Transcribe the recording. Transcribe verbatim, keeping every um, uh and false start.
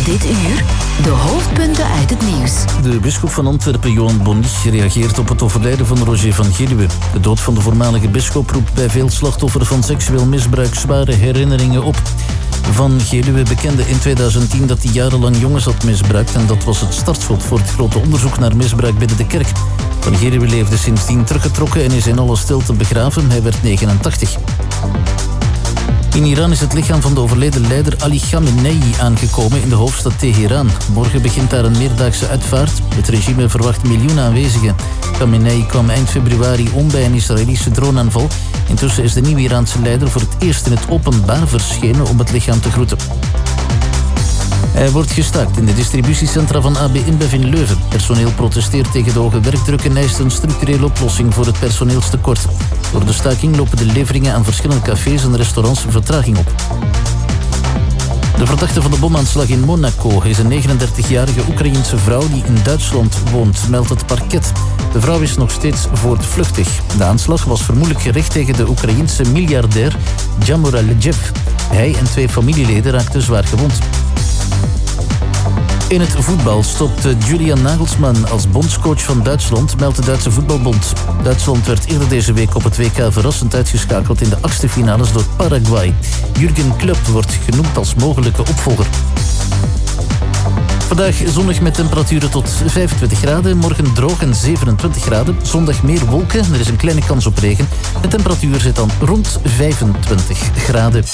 Dit uur de hoofdpunten uit het nieuws. De bisschop van Antwerpen, Johan Bonny, reageert op het overlijden van Roger van Giluwe. De dood van de voormalige bisschop roept bij veel slachtoffers van seksueel misbruik zware herinneringen op. Van Giluwe bekende in tweeduizend tien dat hij jarenlang jongens had misbruikt en dat was het startschot voor het grote onderzoek naar misbruik binnen de kerk. Van Giluwe leefde sindsdien teruggetrokken en is in alle stilte begraven. Hij werd negenentachtig. In Iran is het lichaam van de overleden leider Ali Khamenei aangekomen in de hoofdstad Teheran. Morgen begint daar een meerdaagse uitvaart. Het regime verwacht miljoenen aanwezigen. Khamenei kwam eind februari om bij een Israëlische droneaanval. Intussen is de nieuwe Iraanse leider voor het eerst in het openbaar verschenen om het lichaam te groeten. Hij wordt gestaakt in de distributiecentra van A B InBev in Leuven. Personeel protesteert tegen de hoge werkdruk en eist een structurele oplossing voor het personeelstekort. Door de staking lopen de leveringen aan verschillende cafés en restaurants vertraging op. De verdachte van de bomaanslag in Monaco is een negenendertigjarige Oekraïense vrouw die in Duitsland woont, meldt het parket. De vrouw is nog steeds voortvluchtig. De aanslag was vermoedelijk gericht tegen de Oekraïense miljardair Djamoralejev. Hij en twee familieleden raakten zwaar gewond. In het voetbal stopt Julian Nagelsmann als bondscoach van Duitsland, meldt de Duitse voetbalbond. Duitsland werd eerder deze week op het W K verrassend uitgeschakeld in de achtste finales door Paraguay. Jurgen Klopp wordt genoemd als mogelijke opvolger. Vandaag zonnig met temperaturen tot vijfentwintig graden. Morgen droog en zevenentwintig graden. Zondag meer wolken. Er is een kleine kans op regen. De temperatuur zit dan rond vijfentwintig graden.